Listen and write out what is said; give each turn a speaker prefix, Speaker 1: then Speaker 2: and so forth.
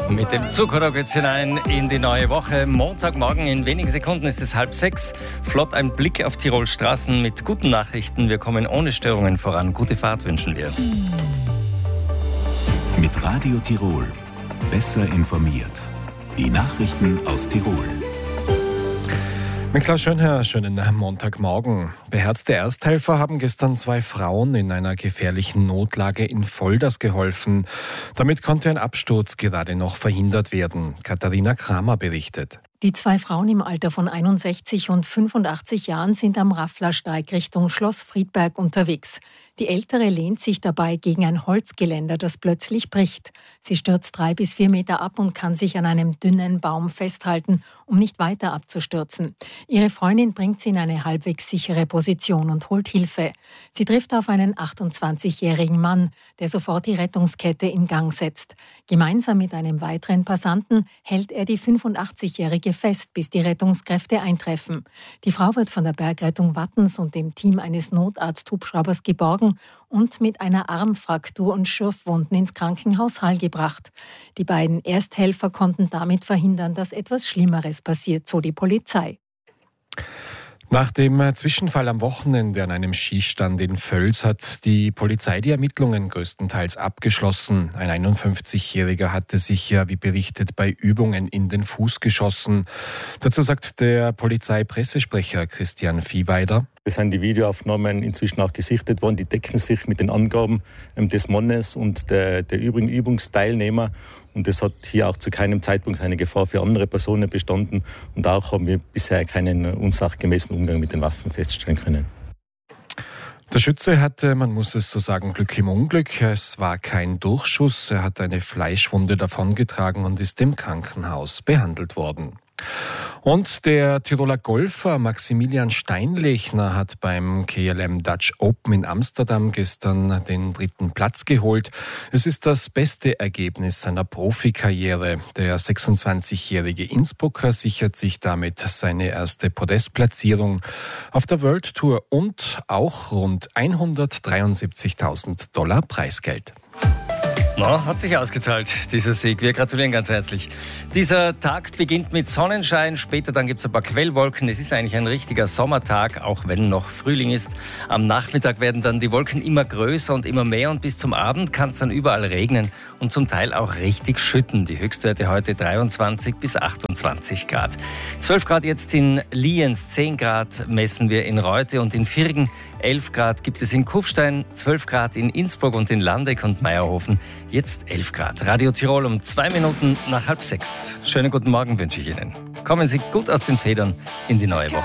Speaker 1: Mit dem Zuckerrock geht's hinein in die neue Woche. Montagmorgen in wenigen Sekunden ist es 5:30. Flott ein Blick auf Tirols Straßen mit guten Nachrichten. Wir kommen ohne Störungen voran. Gute Fahrt wünschen wir.
Speaker 2: Mit Radio Tirol. Besser informiert. Die Nachrichten aus Tirol.
Speaker 3: Mit Klaus Schönherr, schönen Montagmorgen. Beherzte Ersthelfer haben gestern 2 Frauen in einer gefährlichen Notlage in Volders geholfen. Damit konnte ein Absturz gerade noch verhindert werden. Katharina Kramer berichtet.
Speaker 4: Die 2 Frauen im Alter von 61 und 85 Jahren sind am Rafflersteig Richtung Schloss Friedberg unterwegs. Die Ältere lehnt sich dabei gegen ein Holzgeländer, das plötzlich bricht. Sie stürzt 3 bis 4 Meter ab und kann sich an einem dünnen Baum festhalten, um nicht weiter abzustürzen. Ihre Freundin bringt sie in eine halbwegs sichere Position und holt Hilfe. Sie trifft auf einen 28-jährigen Mann, der sofort die Rettungskette in Gang setzt. Gemeinsam mit einem weiteren Passanten hält er die 85-jährige fest, bis die Rettungskräfte eintreffen. Die Frau wird von der Bergrettung Wattens und dem Team eines Notarzt-Hubschraubers geborgen und mit einer Armfraktur und Schürfwunden ins Krankenhaus Hall gebracht. Die beiden Ersthelfer konnten damit verhindern, dass etwas Schlimmeres passiert, so die Polizei.
Speaker 3: Nach dem Zwischenfall am Wochenende an einem Skistand in Völs hat die Polizei die Ermittlungen größtenteils abgeschlossen. Ein 51-Jähriger hatte sich wie berichtet, bei Übungen in den Fuß geschossen. Dazu sagt der Polizeipressesprecher Christian Viehweider:
Speaker 5: Es sind die Videoaufnahmen inzwischen auch gesichtet worden. Die decken sich mit den Angaben des Mannes und der übrigen Übungsteilnehmer. Und es hat hier auch zu keinem Zeitpunkt eine Gefahr für andere Personen bestanden. Und auch haben wir bisher keinen unsachgemäßen Umgang mit den Waffen feststellen können.
Speaker 3: Der Schütze hatte, man muss es so sagen, Glück im Unglück. Es war kein Durchschuss. Er hat eine Fleischwunde davongetragen und ist im Krankenhaus behandelt worden. Und der Tiroler Golfer Maximilian Steinlechner hat beim KLM Dutch Open in Amsterdam gestern den 3. Platz geholt. Es ist das beste Ergebnis seiner Profikarriere. Der 26-jährige Innsbrucker sichert sich damit seine erste Podestplatzierung auf der World Tour und auch rund $173.000 Preisgeld.
Speaker 1: No, hat sich ausgezahlt, dieser Sieg. Wir gratulieren ganz herzlich. Dieser Tag beginnt mit Sonnenschein, später dann gibt es ein paar Quellwolken. Es ist eigentlich ein richtiger Sommertag, auch wenn noch Frühling ist. Am Nachmittag werden dann die Wolken immer größer und immer mehr und bis zum Abend kann es dann überall regnen und zum Teil auch richtig schütten. Die Höchstwerte heute 23 bis 28 Grad. 12 Grad jetzt in Lienz, 10 Grad messen wir in Reute und in Virgen, 11 Grad gibt es in Kufstein, 12 Grad in Innsbruck und in Landeck und Meierhofen. Jetzt 11 Grad. Radio Tirol um 2 Minuten nach 5:30. Schönen guten Morgen wünsche ich Ihnen. Kommen Sie gut aus den Federn in die neue Woche.